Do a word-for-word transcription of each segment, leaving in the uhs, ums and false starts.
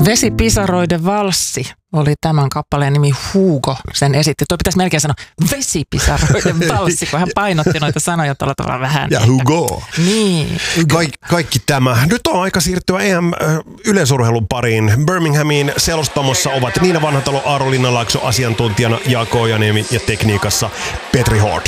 Vesipisaroiden valssi oli tämän kappaleen nimi. Hugo sen esitti. Tuo pitäisi melkein sanoa vesipisaroiden valssi, kun hän painotti noita sanoja tuolla tavalla vähän. Ja Hugo. Niin. Kaik, kaikki tämä. Nyt on aika siirtyä E M-yleisurheilun pariin. Birminghamin selostamossa ovat Niina Vanhatalo, Aaro Linnanlaakso asiantuntijana, Jaakko Ojaniemi ja tekniikassa Petri Hord.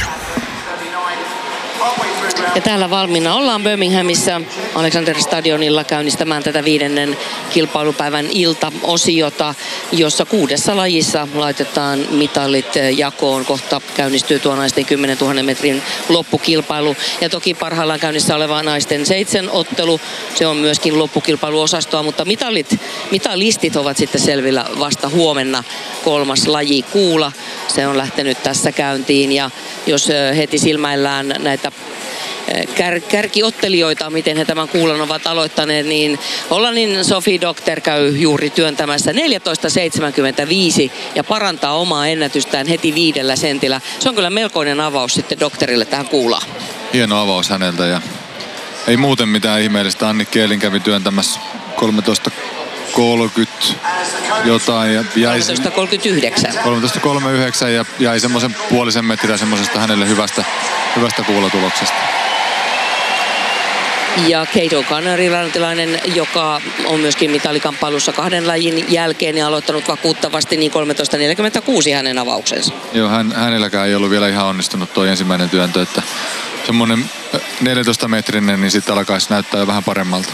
Ja täällä valmiina ollaan Birminghamissa Alexander Stadionilla käynnistämään tätä viidennen kilpailupäivän iltaosiota, jossa kuudessa lajissa laitetaan mitalit jakoon. Kohta käynnistyy tuo naisten kymmenentuhannen metrin loppukilpailu. Ja toki parhaillaan käynnissä oleva naisten seitsemän ottelu, se on myöskin loppukilpailuosastoa, mutta mitalit, mitalistit ovat sitten selvillä vasta huomenna. Kolmas laji kuula, se on lähtenyt tässä käyntiin, ja jos heti silmäillään näitä Kär, kärkiottelijoita, miten he tämän kuulan ovat aloittaneet, niin Hollannin Sophie Docter käy juuri työntämässä neljätoista seitsemänkymmentäviisi ja parantaa omaa ennätystään heti viidellä sentillä. Se on kyllä melkoinen avaus sitten Docterille tähän kuulaan. Hieno avaus häneltä, ja ei muuten mitään ihmeellistä. Annikki Elin kävi työntämässä kolmetoista kolmekymmentä jotain ja jäi kolmetoista kolmekymmentäyhdeksän. kolmetoista kolmekymmentäyhdeksän ja jäi semmoisen puolisen metriä semmoisesta hänelle hyvästä, hyvästä kuulatuloksesta. Ja Kate O'Connor, irlantilainen, joka on myöskin mitalikamppailussa kahden lajin jälkeen ja aloittanut vakuuttavasti, niin kolmetoista neljäkymmentäkuusi hänen avauksensa. Joo, hän, hänelläkään ei ollut vielä ihan onnistunut tuo ensimmäinen työntö, että semmoinen neljätoista metrinen, niin sitten alkaisi näyttää jo vähän paremmalta.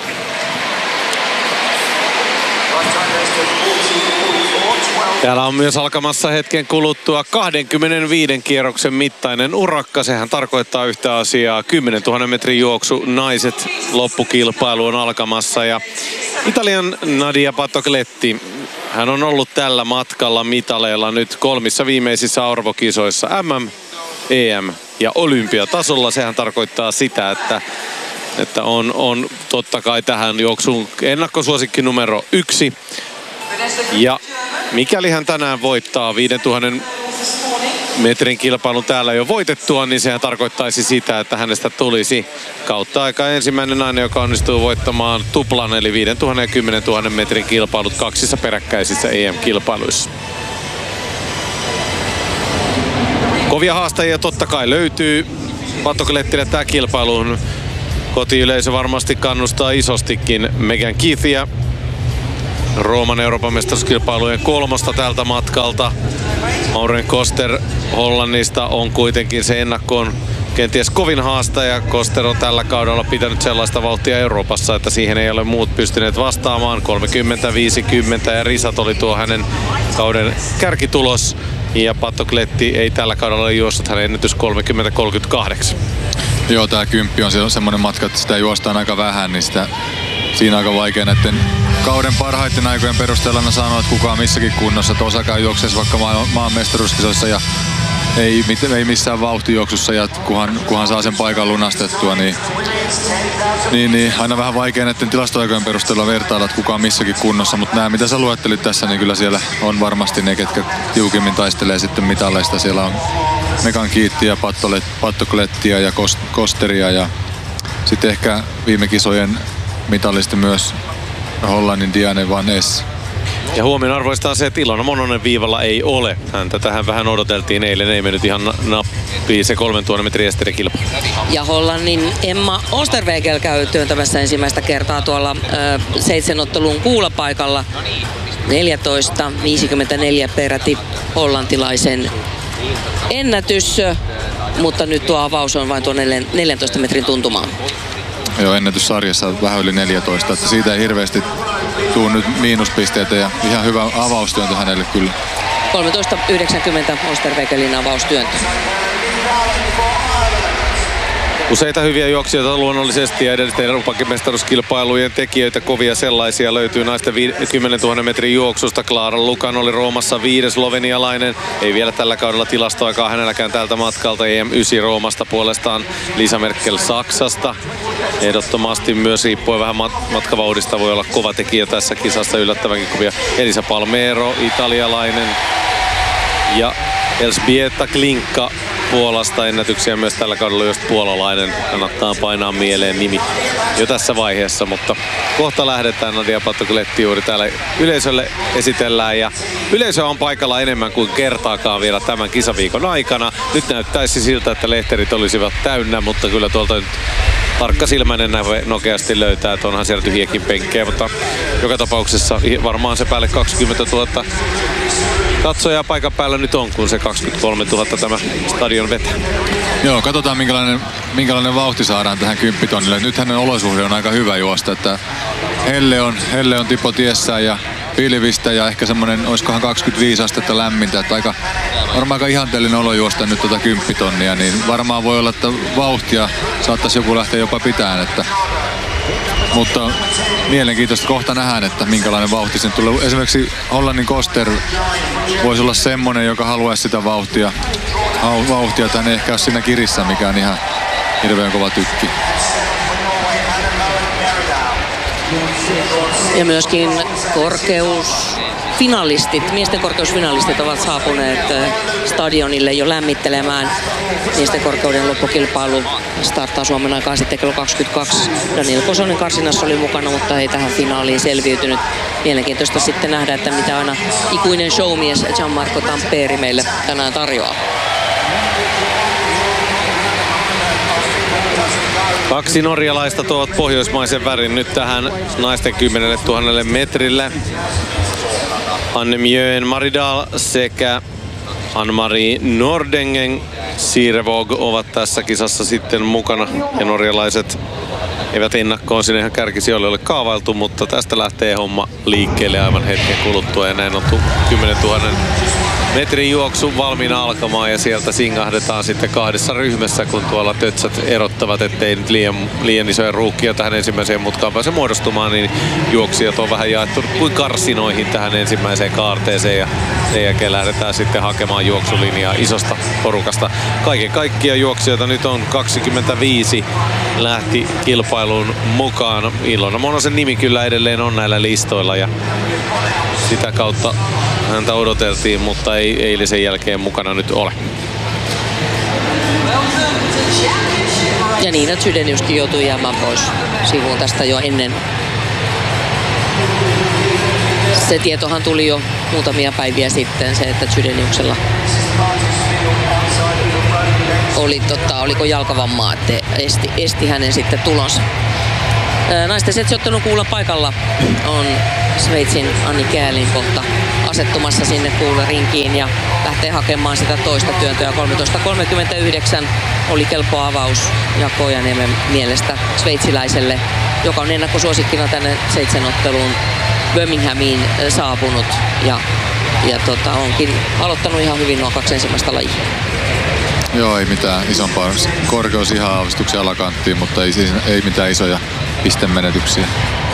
Täällä on myös alkamassa hetken kuluttua kaksikymmentäviisi kierroksen mittainen urakka. Sehän tarkoittaa yhtä asiaa. kymmenentuhannen metrin juoksu naiset loppukilpailu on alkamassa. Ja Italian Nadia Battocletti, hän on ollut tällä matkalla mitaleilla nyt kolmissa viimeisissä arvokisoissa M M, E M ja olympiatasolla. Sehän tarkoittaa sitä, että että on, on totta kai tähän juoksuun ennakkosuosikki numero yksi. Ja mikäli hän tänään voittaa viidentuhannen metrin kilpailun täällä jo voitettua, niin sehän tarkoittaisi sitä, että hänestä tulisi kautta aika ensimmäinen nainen, joka onnistuu voittamaan tuplan, eli viidentuhannen ja kymmenentuhannen metrin kilpailut kaksissa peräkkäisissä E M-kilpailuissa. Kovia haastajia totta kai löytyy Battoclettille tää kilpailuun. Kotiyleisö varmasti kannustaa isostikin Megan Keithia, Rooman Euroopan mestaruuskilpailujen kolmosta tältä matkalta. Maureen Koster Hollannista on kuitenkin se ennakkoon kenties kovin haastaja. Koster on tällä kaudella pitänyt sellaista vauhtia Euroopassa, että siihen ei ole muut pystyneet vastaamaan. kolmekymmentä viisikymmentä ja risat oli tuo hänen kauden kärkitulos. Ja Battocletti ei tällä kaudella ole juossut, hänen ennätys kolmekymmentä kolmekymmentäkahdeksan. Joo, tää kymppi on semmoinen matka, että sitä juostaan aika vähän, niin sitä, siinä on aika vaikea näiden kauden parhaiten aikojen perusteella sanoa, että kuka on missäkin kunnossa. Että osa käy juokseessa vaikka maan, maan mestaruuskisoissa ja ei, ei missään vauhtijuoksussa, ja kunhan, kunhan saa sen paikan lunastettua, niin, niin, niin aina vähän vaikea näiden tilastoaikojen perusteella vertailla, että kuka on missäkin kunnossa. Mutta nämä, mitä sä luettelit tässä, niin kyllä siellä on varmasti ne, ketkä tiukimmin taistelee sitten mitaleista. Siellä on Megan Keithiä, Battoclettia ja Kosteria ja sitten ehkä viime kisojen mitalisti myös Hollannin Diane Van Es. Ja huomionarvoista on se, että Ilona Mononen viivalla ei ole. Häntä tähän vähän odoteltiin eilen, ei mennyt ihan nappiin se kolmentuhannen metrin esterikilpailu. Ja Hollannin Emma Oosterwegel käy työntämässä ensimmäistä kertaa tuolla äh, seitsemänottelun kuulapaikalla. neljätoista viisikymmentäneljä peräti hollantilaisen ennätys, mutta nyt tuo avaus on vain tuon neljäntoista metrin tuntumaan. Joo, ennätyssarjassa vähän yli neljätoista, että siitä ei hirveästi tuu nyt miinuspisteitä ja ihan hyvä avaustyöntö hänelle kyllä. kolmetoista yhdeksänkymmentä Oosterwegelin avaustyöntö. Useita hyviä juoksijoita luonnollisesti ja edellisten Euroopan mestaruuskilpailujen tekijöitä, kovia sellaisia löytyy naisten kymmenentuhannen metrin juoksusta. Klara Lukan oli Roomassa viides slovenialainen. Ei vielä tällä kaudella tilastoaikaa hänelläkään tältä matkalta. E M yhdeksän Roomasta puolestaan Lisa Merkel Saksasta. Ehdottomasti myös riippuen vähän mat- matkavauhdista voi olla kova tekijä tässä kisassa, yllättävänkin kovia. Elisa Palmero, italialainen. Ja Elżbieta Klinka Puolasta ennätyksiä myös tällä kaudella, just puolalainen. Kannattaa painaa mieleen nimi jo tässä vaiheessa, mutta kohta lähdetään. Nadia Pattukletti juuri täällä yleisölle esitellään ja yleisö on paikalla enemmän kuin kertaakaan vielä tämän kisaviikon aikana. Nyt näyttäisi siltä, että lehterit olisivat täynnä, mutta kyllä tuolta nyt tarkkasilmäinen nopeasti löytää, että onhan siellä tyhjäkin penkkejä, mutta joka tapauksessa varmaan se päälle kaksikymmentätuhatta katsojaa paikan päällä nyt on, kun se kaksikymmentäkolmetuhatta tämä stadion vetää. Joo, katsotaan minkälainen, minkälainen vauhti saadaan tähän kymppitonnille. Nythän olosuhde on aika hyvä juosta, että helle on, helle on tipo tiessään ja pilvistä ja ehkä semmonen, olisikohan kaksikymmentäviisi astetta lämmintä, että aika, varmaan aika ihanteellinen olo juosta nyt tuota kymppitonnia, niin varmaan voi olla, että vauhtia saattaisi joku lähteä jopa pitämään, että mutta mielenkiintoista kohta nähdään, että minkälainen vauhti sen tulee. Esimerkiksi Hollannin Koster voisi olla semmonen, joka haluaisi sitä vauhtia. Vauhtia tai ehkä ole siinä kirissä, mikä on ihan hirveän kova tykki. Ja myöskin korkeusfinalistit, miesten korkeusfinalistit ovat saapuneet stadionille jo lämmittelemään. Miesten korkeuden loppukilpailu starttaa Suomen aikaa sitten kello kaksikymmentäkaksi. Daniel Kosonen karsinassa oli mukana, mutta ei tähän finaaliin selviytynyt. Mielenkiintoista sitten nähdä, että mitä aina ikuinen showmies Gianmarco Tamperi meille tänään tarjoaa. Kaksi norjalaista tuovat pohjoismaisen värin nyt tähän naisten kymmenelletuhannelle metrille. Anne Mjöen Maridal sekä Ann-Marie Nordengen Sirevåg ovat tässä kisassa sitten mukana. Ja norjalaiset eivät ennakkoon sinne ihan kärkisijoille ole kaavailtu, mutta tästä lähtee homma liikkeelle aivan hetken kuluttua. Ja näin on kymmenentuhatta metrin juoksu valmiina alkamaan ja sieltä singahdetaan sitten kahdessa ryhmässä, kun tuolla tötsät erottavat, ettei nyt liian, liian isoja ruuhkia tähän ensimmäiseen mutkaan pääse muodostumaan, niin juoksijat on vähän jaettu kuin karsinoihin tähän ensimmäiseen kaarteeseen ja sen jälkeen lähdetään sitten hakemaan juoksulinjaa isosta porukasta. Kaiken kaikkiaan juoksijoita nyt on kaksikymmentäviisi lähti kilpailuun mukaan. Ilona Monosen nimi kyllä edelleen on näillä listoilla ja sitä kautta häntä odoteltiin, mutta ei eilisen jälkeen mukana nyt ole. Ja Niina Chydeniuskin joutui jäämään pois sivuun tästä jo ennen. Se tietohan tuli jo muutamia päiviä sitten, se että Chydeniuksella oli, totta, oliko jalkavammaa, että esti, esti hänen sitten tulonsa. Naisten setsiottelu kuulla paikalla on Sveitsin Anni Käälin kohta asettumassa sinne kuularinkiin ja lähtee hakemaan sitä toista työntöä. kolmetoista kolmekymmentäyhdeksän oli kelpo avaus Jaakko Ojaniemen mielestä sveitsiläiselle, joka on ennakkosuosikkina tänne seitsemänotteluun Birminghamiin saapunut ja, ja tota, onkin aloittanut ihan hyvin nuo kaksi ensimmäistä lajia. Joo, ei mitään isompaa korkeus ihan aavistuksen alakanttiin, mutta ei, siis, ei mitään isoja pistemenetyksiä.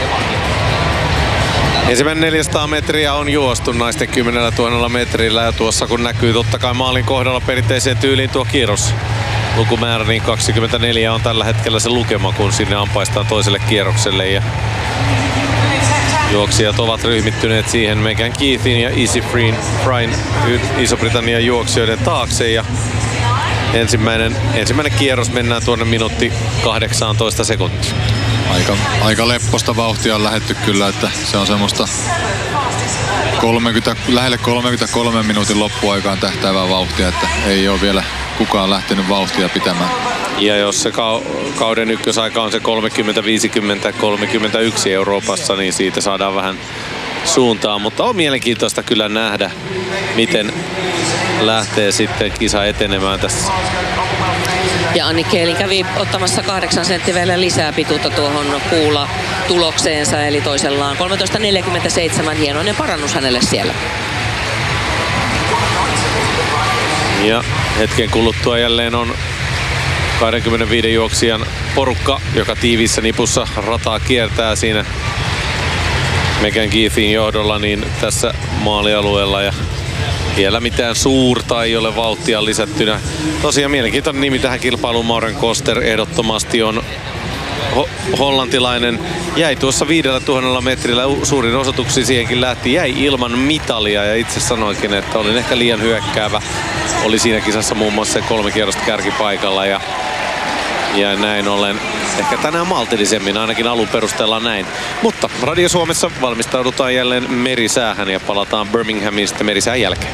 Ensimmäinen neljäsataa metriä on juostu naisten kymmenellätuhannella metrillä ja tuossa kun näkyy totta kai maalin kohdalla perinteiseen tyyliin tuo kierros lukumäärä, niin kaksikymmentäneljä on tällä hetkellä se lukema, kun sinne ampaistaan toiselle kierrokselle ja juoksijat ovat ryhmittyneet siihen Megan Keithin ja Izzy Fryn Iso-Britannian juoksijoiden taakse ja ensimmäinen, ensimmäinen kierros mennään tuonne minuutti kahdeksantoista sekuntia. Aika, aika lepposta vauhtia on lähdetty kyllä, että se on semmoista kolmekymmentä, lähelle kolmekymmentäkolme minuutin loppuaikaan tähtäävää vauhtia, että ei ole vielä kukaan lähtenyt vauhtia pitämään. Ja jos se kauden ykkösaika on se kolmekymmentä viisikymmentä kolmekymmentäyksi Euroopassa, niin siitä saadaan vähän suuntaa, mutta on mielenkiintoista kyllä nähdä, miten lähtee sitten kisa etenemään tässä. Ja Anni Käälin kävi ottamassa kahdeksan senttiä lisää pituutta tuohon kuula tulokseensa, eli toisellaan kolmetoista neljäkymmentäseitsemän, hienoinen parannus hänelle siellä. Ja hetken kuluttua jälleen on kaksikymmentäviisi juoksijan porukka, joka tiiviissä nipussa rataa kiertää siinä Megan Keithin johdolla niin tässä maalialueella ja vielä mitään suurta ei ole vauhtia lisättynä. Tosiaan mielenkiintoinen nimi tähän kilpailuun. Mauren Koster ehdottomasti on ho- hollantilainen jäi tuossa viidellä tuhannella metrillä, suurin osoituksiin siihenkin lähti, jäi ilman mitalia ja itse sanoikin, että olin ehkä liian hyökkäävä. Oli siinä kisassa muun muassa se kolme kierrosta kärkipaikalla ja, ja näin ollen ehkä tänään maltillisemmin, ainakin alun perusteella näin. Mutta Radio Suomessa valmistaudutaan jälleen merisäähän ja palataan Birminghamiin sitten merisään jälkeen.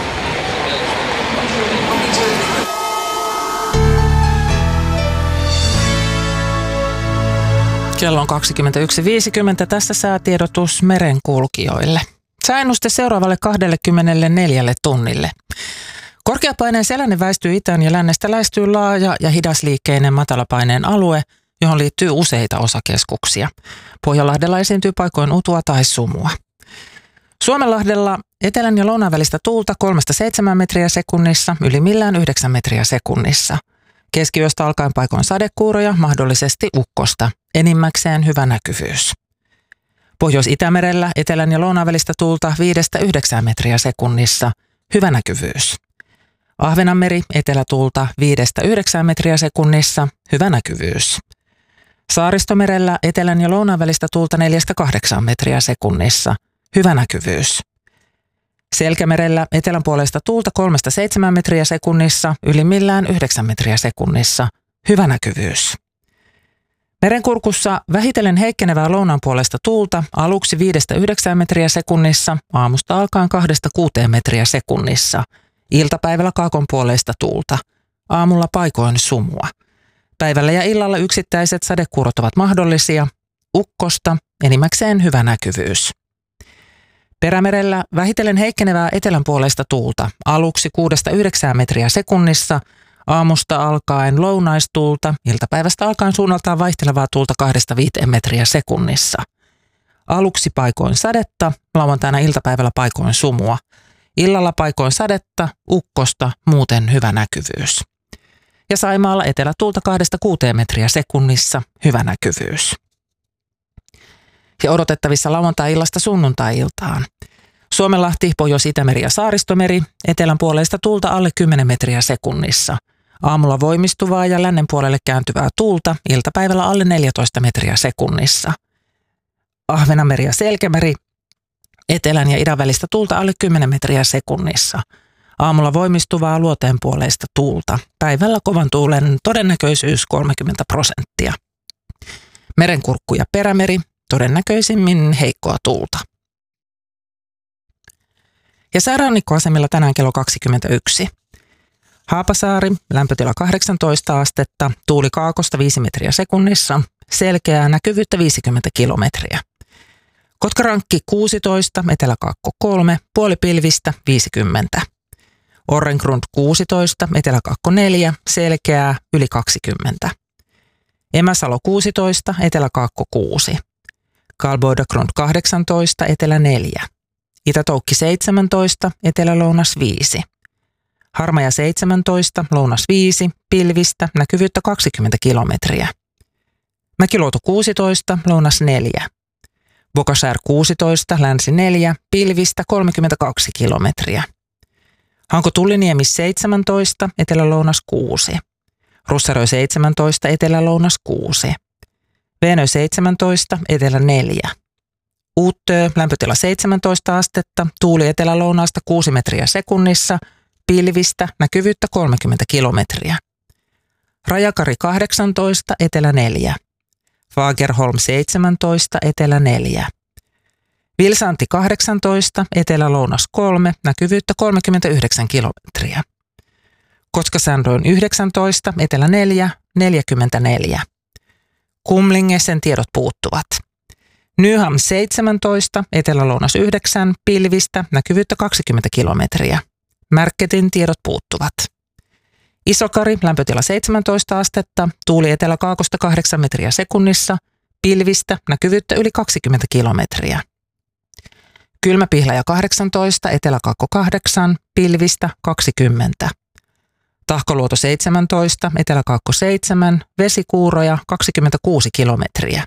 Kello on kaksikymmentäyksi viisikymmentä. Tässä säätiedotus merenkulkijoille. Sääennuste seuraavalle kaksikymmentäneljä tunnille. Korkeapaineen selänen väistyy itään ja lännestä lähestyy laaja ja hidasliikkeinen matalapaineen alue, johon liittyy useita osakeskuksia. Pohjanlahdella esiintyy paikoin utua tai sumua. Suomenlahdella etelän ja lounaan välistä tuulta kolmesta seitsemään metriä sekunnissa, ylimmillään yhdeksän metriä sekunnissa. Keskiyöstä alkaen paikoin sadekuuroja, mahdollisesti ukkosta. Enimmäkseen hyvä näkyvyys. Pohjois-Itämerellä etelän ja lounaan välistä tuulta viidestä yhdeksään metriä sekunnissa, hyvä näkyvyys. Ahvenanmeri etelätuulta viidestä yhdeksään metriä sekunnissa, hyvä näkyvyys. Saaristomerellä etelän ja lounaan välistä tuulta neljästä kahdeksaan metriä sekunnissa, hyvä näkyvyys. Selkämerellä etelän puolesta tuulta kolmesta seitsemään metriä sekunnissa, ylimmillään yhdeksän metriä sekunnissa, hyvä näkyvyys. Merenkurkussa vähitellen heikkenevää lounaan puolesta tuulta aluksi viidestä yhdeksään metriä sekunnissa, aamusta alkaen kahdesta kuuteen metriä sekunnissa. Iltapäivällä kaakon puoleista tuulta, aamulla paikoin sumua. Päivällä ja illalla yksittäiset sadekuurot ovat mahdollisia, ukkosta, enimmäkseen hyvä näkyvyys. Perämerellä vähitellen heikkenevää etelän puoleista tuulta, aluksi kuudesta yhdeksään metriä sekunnissa, aamusta alkaen lounaistuulta, iltapäivästä alkaen suunnaltaan vaihtelevaa tuulta kahdesta viiteen metriä sekunnissa. Aluksi paikoin sadetta, lauantaina iltapäivällä paikoin sumua. Illalla paikoin sadetta, ukkosta, muuten hyvä näkyvyys. Ja Saimaalla etelätuulta kahdesta kuuteen metriä sekunnissa, hyvä näkyvyys. Ja odotettavissa lauantai-illasta sunnuntai-iltaan. Suomenlahti, Pohjois-Itämeri ja Saaristomeri, etelän puoleista tuulta alle kymmenen metriä sekunnissa. Aamulla voimistuvaa ja lännen puolelle kääntyvää tuulta, iltapäivällä alle neljätoista metriä sekunnissa. Ahvenanmeri ja Selkämeri, etelän ja idän välistä tuulta alle kymmenen metriä sekunnissa. Aamulla voimistuvaa luoteen puoleista tuulta. Päivällä kovan tuulen todennäköisyys kolmekymmentä prosenttia. Merenkurkku ja Perämeri, todennäköisimmin heikkoa tuulta. Ja säärannikkoasemilla tänään kello kaksikymmentäyksi. Haapasaari, lämpötila kahdeksantoista astetta, tuuli kaakosta viisi metriä sekunnissa, selkeää näkyvyyttä viisikymmentä kilometriä. Kotkarankki kuusitoista, eteläkaakko kolme, puolipilvistä viisikymmentä. Orrengrund kuusitoista, eteläkaakko neljä, selkeää yli kaksikymmentä. Emäsalo kuusitoista, eteläkaakko kuusi. Kalboidagrund kahdeksantoista, etelä neljä. Itätoukki seitsemäntoista, etelä-lounas viisi. Harmaja seitsemäntoista, lounas viisi, pilvistä, näkyvyyttä kaksikymmentä kilometriä. Mäkiluoto kuusitoista, lounas neljä. Vokasär kuusitoista, länsi neljä, pilvistä kolmekymmentäkaksi kilometriä. Hanko Tulliniemi seitsemäntoista, etelä-lounas kuusi. Russarö seitsemäntoista, etelä-lounas kuusi. Veenö seitsemäntoista, etelä neljä. Uuttöö, lämpötila seitsemäntoista astetta, tuuli etelä-lounaasta kuusi metriä sekunnissa, pilvistä, näkyvyyttä kolmekymmentä kilometriä. Rajakari kahdeksantoista, etelä neljä. Fagerholm seitsemäntoista, etelä neljä. Vilsanti kahdeksantoista, etelä-lounas kolme, näkyvyyttä kolmekymmentäyhdeksän kilometriä. Kotka-Sandroin yhdeksäntoista, etelä neljä, neljäkymmentäneljä. Kumlingessen tiedot puuttuvat. Nyham seitsemäntoista, etelä-lounas yhdeksän, pilvistä, näkyvyyttä kaksikymmentä kilometriä. Märketin tiedot puuttuvat. Isokari, lämpötila seitsemäntoista astetta, tuuli etelä-kaakosta kahdeksan metriä sekunnissa, pilvistä, näkyvyyttä yli kaksikymmentä kilometriä. Kylmäpihlaja kahdeksantoista, etelä-kaakko kahdeksan, pilvistä kaksikymmentä. Tahkoluoto seitsemäntoista, etelä-kaakko seitsemän, vesikuuroja kaksikymmentäkuusi kilometriä.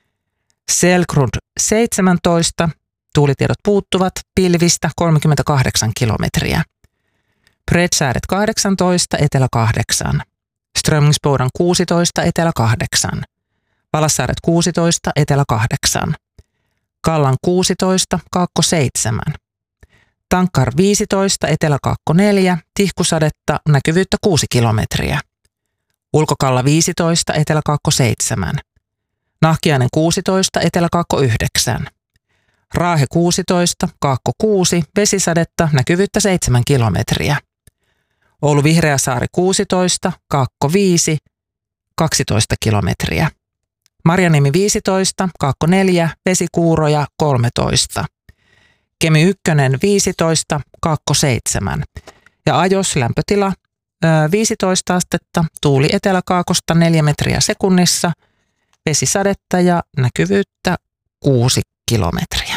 Selgrund seitsemäntoista, tuulitiedot puuttuvat, pilvistä kolmekymmentäkahdeksan kilometriä. Bredsääret kahdeksantoista, etelä kahdeksan. Strömmingsbodan kuusitoista, etelä kahdeksan. Valassaaret kuusitoista, etelä kahdeksan. Kallan kuusitoista, kaakko seitsemän. Tankkar viisitoista, etelä kaakko neljä, tihkusadetta, näkyvyyttä kuusi kilometriä. Ulkokalla viisitoista, etelä kaakko seitsemän. Nahkiainen kuusitoista, etelä kaakko yhdeksän. Raahe kuusitoista, kaakko kuusi, vesisadetta, näkyvyyttä seitsemän kilometriä. Oulu Vihreäsaari kuusitoista, kaakko viisi, kaksitoista kilometriä. Marjaniemi viisitoista, kaakko neljä, vesikuuroja kolmetoista. Kemi ykkönen viisitoista, kaakko seitsemän. Ja Ajos lämpötila viisitoista astetta, tuuli eteläkaakosta neljä metriä sekunnissa, vesisadetta ja näkyvyyttä kuusi kilometriä.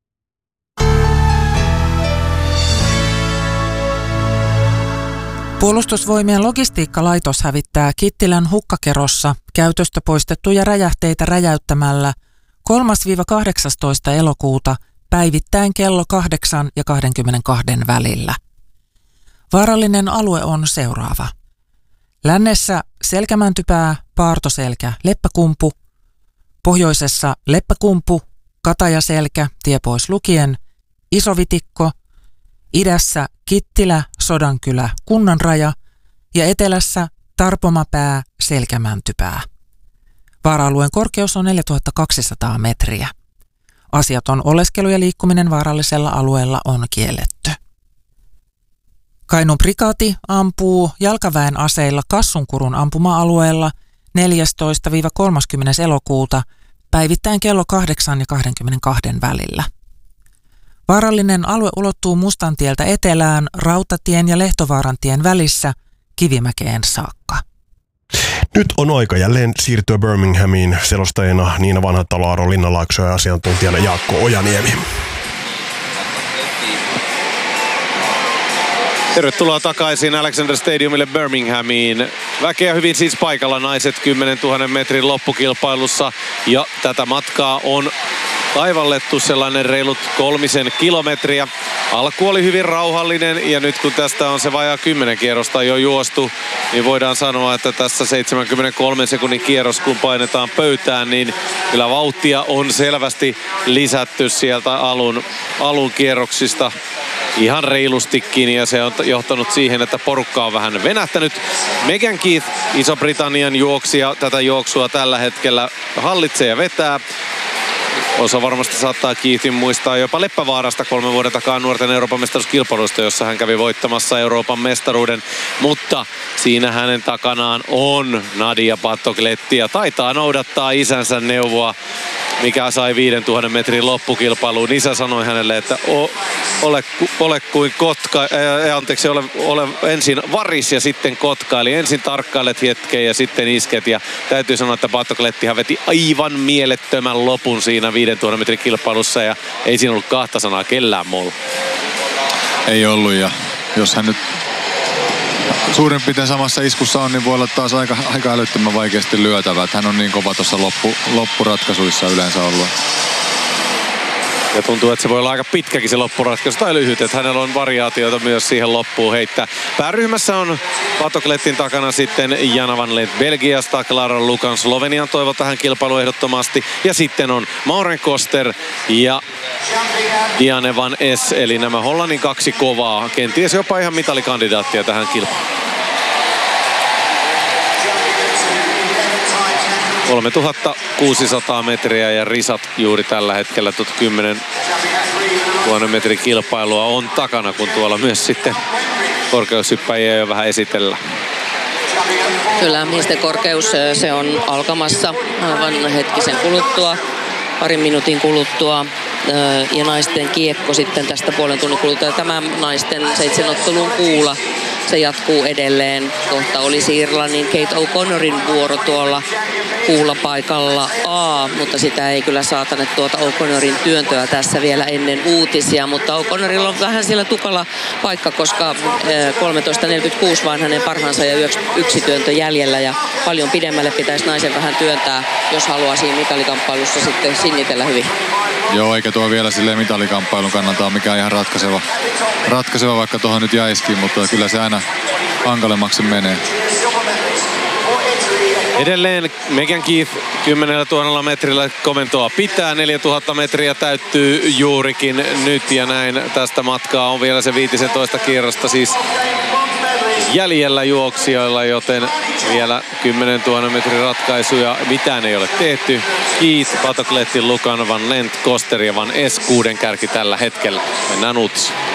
Puolustusvoimien logistiikkalaitos hävittää Kittilän hukkakerossa käytöstä poistettuja räjähteitä räjäyttämällä kolmas kahdeksastoista elokuuta päivittäin kello kahdeksan ja kaksikymmentäkaksi välillä. Vaarallinen alue on seuraava. Lännessä Selkämäntypää, Paartoselkä, Leppäkumpu. Pohjoisessa Leppäkumpu, Katajaselkä, tie pois lukien, Isovitikko. Idässä Kittilä, Sodankylä, Kunnanraja ja etelässä Tarpomapää, Selkämäntypää. Vaara-alueen korkeus on neljätuhattakaksisataa metriä. Asiaton oleskelu ja liikkuminen vaarallisella alueella on kielletty. Kainuun prikaati ampuu jalkaväen aseilla Kassunkurun ampuma-alueella neljästoista kolmaskymmenes elokuuta päivittäin kello kahdeksan ja kaksikymmentäkaksi välillä. Vaarallinen alue ulottuu Mustantieltä etelään Rautatien ja Lehtovaarantien välissä Kivimäkeen saakka. Nyt on aika jälleen siirtyä Birminghamiin, selostajana Niina Vanhatalo, Aaro Linnanlaakso ja asiantuntijana Jaakko Ojaniemi. Tervetuloa takaisin Alexander Stadiumille Birminghamiin. Väkeä hyvin siis paikalla, naiset kymmenentuhannen metrin loppukilpailussa. Ja tätä matkaa on taivallettu sellainen reilut kolmisen kilometriä. Alku oli hyvin rauhallinen ja nyt kun tästä on se vajaa kymmenen kierrosta jo juostu, niin voidaan sanoa, että tässä seitsemänkymmentäkolmen sekunnin kierros kun painetaan pöytään, niin kyllä vauhtia on selvästi lisätty sieltä alun, alun kierroksista ihan reilustikin ja se on johtanut siihen, että porukka on vähän venähtänyt. Megan Keith, Iso-Britannian juoksija, tätä juoksua tällä hetkellä hallitsee ja vetää. Osa varmasti saattaa Keithin muistaa jopa Leppävaarasta kolmen vuoden takaa nuorten Euroopan mestaruuskilpailusta, jossa hän kävi voittamassa Euroopan mestaruuden. Mutta siinä hänen takanaan on Nadia Batokletti ja taitaa noudattaa isänsä neuvoa, mikä sai viidentuhannen metrin loppukilpailuun. Isä sanoi hänelle, että o, ole, ole kuin kotka, ää, anteeksi, ole, ole ensin varis ja sitten kotka. Eli ensin tarkkailet hetken ja sitten isket. Ja täytyy sanoa, että Batoklettihan veti aivan mielettömän lopun siinä viidentuhannen metrin kilpailussa ja ei siinä ollut kahta sanaa kellään muulla. Ei ollut ja jos hän nyt suurin piirtein samassa iskussa on, niin voi olla taas aika, aika älyttömän vaikeasti lyötävä. Hän on niin kova tuossa loppu, loppuratkaisuissa yleensä ollut. Ja tuntuu, että se voi olla aika pitkäkin se loppuratkaisu tai lyhyt, että hänellä on variaatioita myös siihen loppuun heittää. Pääryhmässä on Batoklettin takana sitten Jana van Lent Belgiasta, Clara Lukan Slovenian toivot tähän kilpailuun ehdottomasti. Ja sitten on Mauren Koster ja Diane van Es, eli nämä Hollannin kaksi kovaa, kenties jopa ihan mitalikandidaattia tähän kilpailuun. kolmetuhattakuusisataa metriä ja risat juuri tällä hetkellä tuot kymmenen tuhannen metrin kilpailua on takana, kun tuolla myös sitten korkeushyppäjiä jo vähän esitellä. Kyllä, miesten korkeus se on alkamassa aivan hetkisen kuluttua, parin minuutin kuluttua. Ja naisten kiekko sitten tästä puolen tunnin kuluttua. Tämä naisten seitsemänottelun kuula, se jatkuu edelleen. Kohta olisi Irlannin Kate O'Connorin vuoro tuolla kuulapaikalla A, mutta sitä ei kyllä saatane tuota O'Connorin työntöä tässä vielä ennen uutisia, mutta O'Connorilla on vähän siellä tukala paikka, koska kolmetoista neljäkymmentäkuusi vaan hänen parhaansa ja yksi työntö jäljellä ja paljon pidemmälle pitäisi naisen vähän työntää, jos haluaa siinä mitalikamppailussa sitten sinnitellä hyvin. Joo, eikä tuo vielä silleen mitalikamppailun kannalta ole mikään ihan ratkaiseva, ratkaiseva vaikka tuohon nyt jäisikin, mutta kyllä se aina hankalemmaksi menee. Edelleen Megan Keith kymmenen tuhatta metrillä komentoa pitää. neljätuhatta metriä täyttyy juurikin nyt ja näin tästä matkaa on vielä se viisitoista kierrosta siis jäljellä juoksijoilla, joten vielä kymmenen tuhatta metrin ratkaisuja mitään ei ole tehty. Keith, Batokletti, Lukan, Van Lent, Koster ja Van Es kuuden kärki tällä hetkellä. Mennään uutisiin.